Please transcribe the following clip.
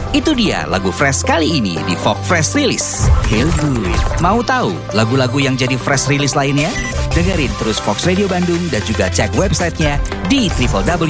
Itu dia lagu Fresh kali ini di Folk Fresh Release. Feel good. Mau tahu lagu-lagu yang jadi Fresh Release lainnya? Dengerin terus Fox Radio Bandung dan juga cek websitenya di www